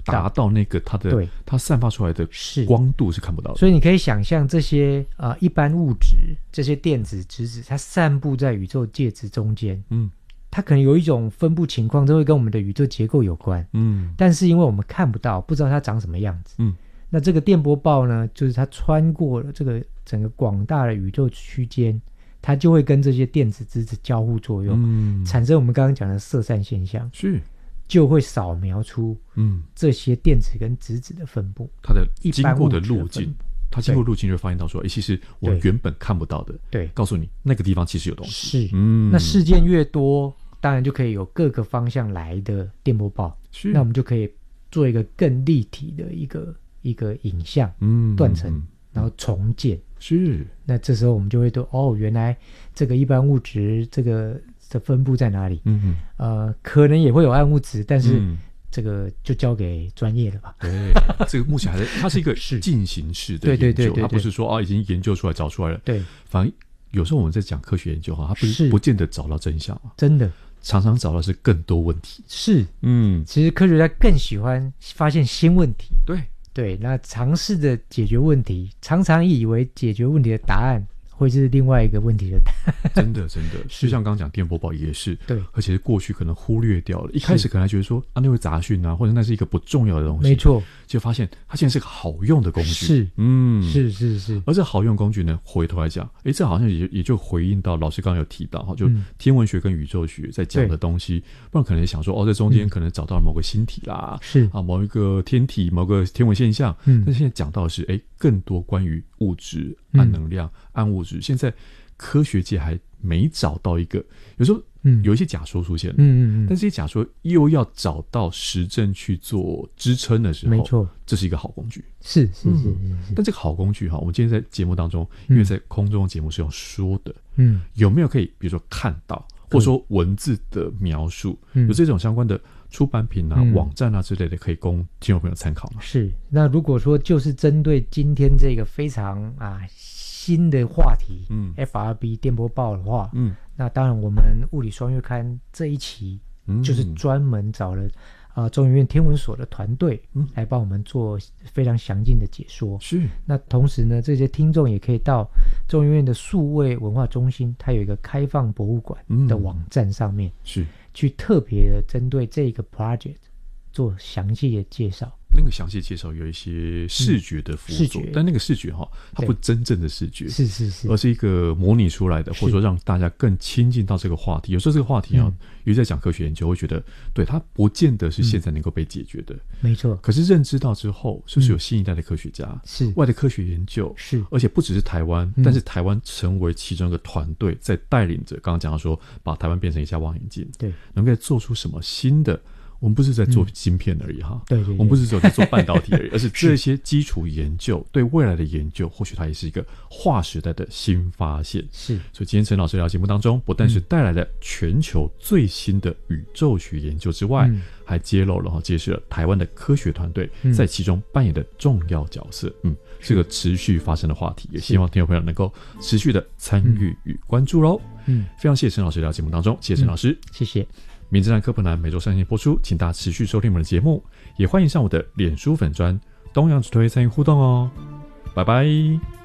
达到那个它散发出来的光度是看不到的。 所以你可以想象这些一般物质，这些电子质子，它散布在宇宙介质中间，它可能有一种分布情况，这会跟我们的宇宙结构有关，但是因为我们看不到，不知道它长什么样子，那这个电波暴呢，就是它穿过了这个整个广大的宇宙区间，它就会跟这些电子质子交互作用，产生我们刚刚讲的色散现象， 是就会扫描出这些电子跟质子的分布， 它的经过的路径，它经过路径就会发现到说，其实我们原本看不到的， 对， 告诉你那个地方其实有东西。 是，那事件越多，当然就可以有各个方向来的电波暴，那我们就可以做一个更立体的一个影像断层，然后重建。 是， 那这时候我们就会原来这个一般物质这个的分布在哪里？可能也会有暗物质，但是这个就交给专业了吧。 对，这个目前它是一个进行式的研究，它不是说已经研究出来找出来了。对，反而有时候我们在讲科学研究它不见得找到真相，真的常常找到是更多问题。是，其实科学家更喜欢发现新问题。对，那尝试着解决问题，常常以为解决问题的答案会是另外一个问题的答案。真的就像刚刚讲电波暴也是，对，而且是过去可能忽略掉了，一开始可能还觉得说那会杂讯或者那是一个不重要的东西，没错，就发现它现在是个好用的工具。是，而这好用工具呢，回头来讲，这好像也就回应到老师刚刚有提到就天文学跟宇宙学在讲的东西，不然可能想说在中间可能找到了某个星体啦，是某一个天体，某个天文现象，但现在讲到的是更多关于物质、暗能量、暗物质，现在科学界还没找到一个，有时候有一些假说出现了，但这些假说又要找到实证去做支撑的时候，没错，这是一个好工具。是，但这个好工具我们今天在节目当中，因为在空中的节目是用说的，有没有可以比如说看到，或者说文字的描述，有这种相关的出版品网站之类的，可以供听众朋友参考吗？是，那如果说就是针对今天这个非常新的话题，FRB 电波暴的话，那当然我们物理双月刊这一期就是专门找了中研院天文所的团队来帮我们做非常详尽的解说。是，那同时呢，这些听众也可以到中研院的数位文化中心，它有一个开放博物馆的网站上面，是去特别的针对这个 project 做详细的介绍。那个详细介绍有一些视觉的辅佐，但那个视觉它不真正的视觉，是，而是一个模拟出来的，或者说让大家更亲近到这个话题。有时候这个话题尤其在讲科学研究，会觉得对它不见得是现在能够被解决的，没错。可是认知到之后，是不是有新一代的科学家，是外的科学研究，是，而且不只是台湾，但是台湾成为其中一个团队，在带领着刚刚讲到说，把台湾变成一家望远镜，对，能够做出什么新的。我们不是在做晶片而已对，我们不是只有在做半导体而已，而是这些基础研究对未来的研究，或许它也是一个划时代的新发现。是，所以今天陈老师聊节目当中，不但是带来了全球最新的宇宙学研究之外，还揭示了台湾的科学团队在其中扮演的重要角色。是个持续发生的话题，也希望听众朋友能够持续的参与与关注咯。非常谢谢陈老师聊节目当中，谢谢陈老师，谢谢。名侦探科普栏每周上线播出，请大家持续收听我们的节目，也欢迎上我的脸书粉专东洋之推参与互动哦。拜拜。